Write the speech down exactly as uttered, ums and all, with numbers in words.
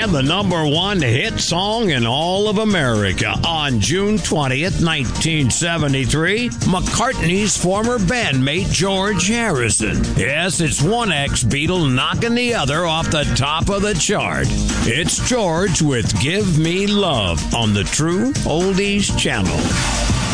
and the number one hit song in all of America. On June twentieth, nineteen seventy-three, McCartney's former bandmate George Harrison. Yes, it's one ex-Beatle knocking the other off the top of the chart. It's George with Give Me Love on the True Oldies Channel.